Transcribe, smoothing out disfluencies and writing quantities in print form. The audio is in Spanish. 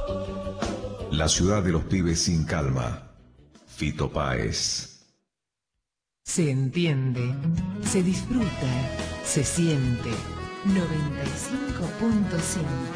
La ciudad de los pibes sin calma. Fito Páez. Se entiende, se disfruta, se siente. 95.5